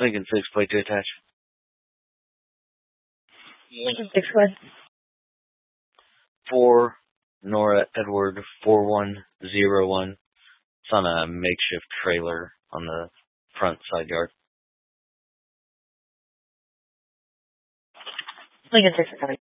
Lincoln 6, plate to attach. Lincoln 6, go ahead. 4 Nora Edward 4101. It's on a makeshift trailer on the front side yard. Lincoln 6, copy.